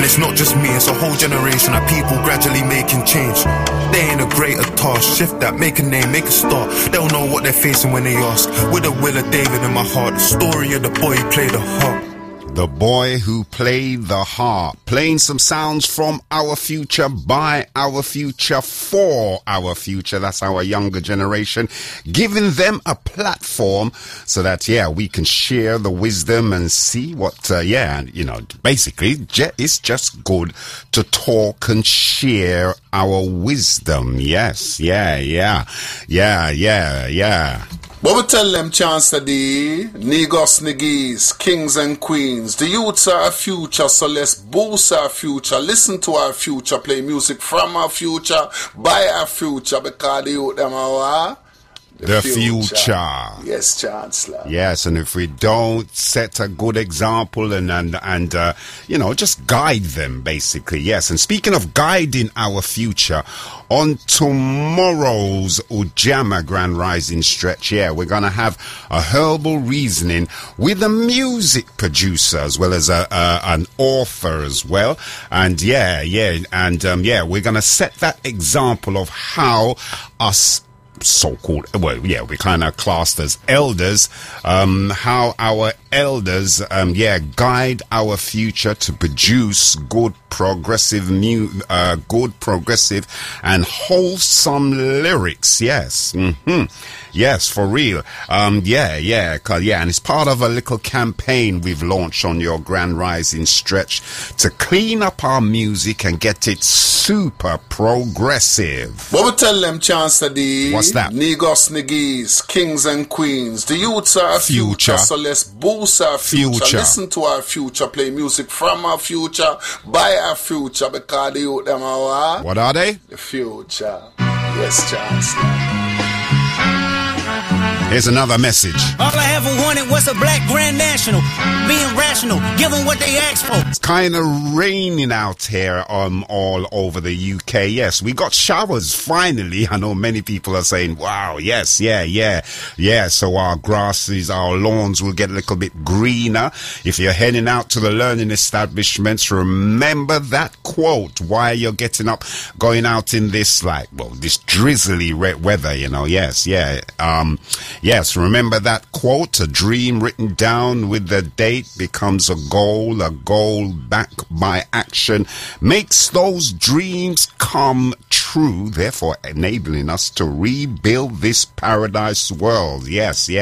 And it's not just me, it's a whole generation of people gradually making change. They ain't a greater task, shift that, make a name, make a start. They don't know what they're facing when they ask. With the will of David in my heart, the story of the boy who played the harp. The boy who played the harp, playing some sounds from our future, by our future, for our future. That's our younger generation, giving them a platform so that, we can share the wisdom and see what, basically it's just good to talk and share our wisdom. Yes, yeah. But we tell them, Chance today, Niggas, niggies, kings and queens, the youths are our future, so let's boost our future, listen to our future, play music from our future, by our future, because the youth them are the future. Yes, Chancellor. Yes, and if we don't set a good example and just guide them, basically. Yes, and speaking of guiding our future, on tomorrow's Ujamaa Grand Rising Stretch, we're going to have a herbal reasoning with a music producer as well as an author as well. And we're going to set that example of how us so-called, we kind of classed as elders, how our elders, guide our future to produce good progressive and wholesome lyrics. Yes. Yes, for real. And it's part of a little campaign we've launched on your Grand Rising Stretch to clean up our music and get it super progressive. What we tell them, Chance today? What's that? Niggas, niggies, kings and queens, the youths are our future, so let's boost our future. Listen to our future, play music from our future, by our future, because the youth them are what are they? The future. Yes, Chancellor. Here's another message. All I ever wanted was a black Grand National. Being rational, give them what they asked for. It's kind of raining out here all over the UK. Yes, we got showers finally. I know many people are saying, wow, yes, yeah. So our grasses, our lawns will get a little bit greener. If you're heading out to the learning establishments, remember that quote while you're getting up, going out in this this drizzly weather, Yes. Yes, remember that quote, a dream written down with the date becomes a goal backed by action makes those dreams come true, therefore enabling us to rebuild this paradise world. Yes. So,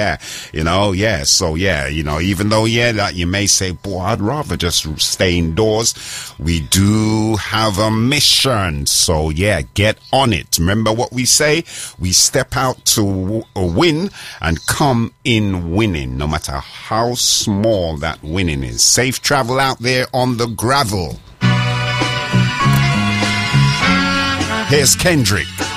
even though, that you may say, boy, I'd rather just stay indoors, we do have a mission. So, get on it. Remember what we say? We step out to win and come in winning, no matter how small that winning is. Safe travel out there on the gravel. Here's Kendrick.